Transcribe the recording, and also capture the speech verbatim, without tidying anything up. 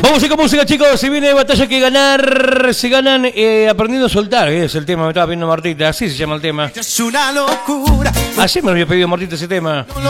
Vamos a ir con música, chicos. Si viene batalla que ganar, se ganan eh, aprendiendo a soltar. Que es el tema, me estaba pidiendo Martita. Así se llama el tema. Es una locura. Ayer me había pedido Martita ese tema.